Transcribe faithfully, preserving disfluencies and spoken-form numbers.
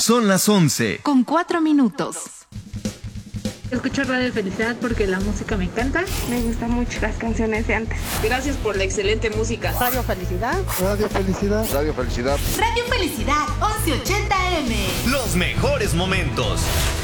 Son las once. Con cuatro minutos. Escucho Radio Felicidad porque la música me encanta. Me gustan mucho las canciones de antes. Gracias por la excelente música. Radio Felicidad. Radio Felicidad. Radio Felicidad. Radio Felicidad once ochenta eme. Los mejores momentos.